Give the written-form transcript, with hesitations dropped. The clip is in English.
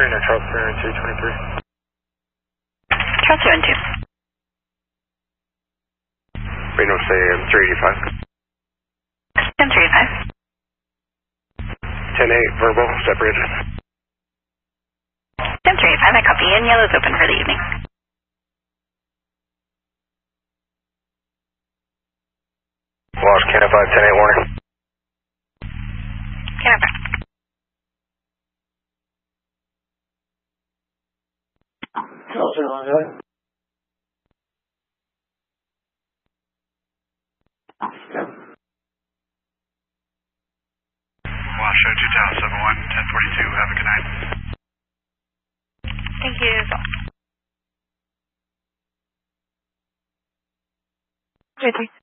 Reno, Charles 223. Charles 2 and 2. Reno, say 385. Sam 385. 10-8, verbal, separated. Sam 385, I copy, and yellow's open for the evening. Lost Canada 5, 10-8, warning. Canada 5. Charles 290. Washoe 2071, 1042, have a good night. Thank you as well. JT.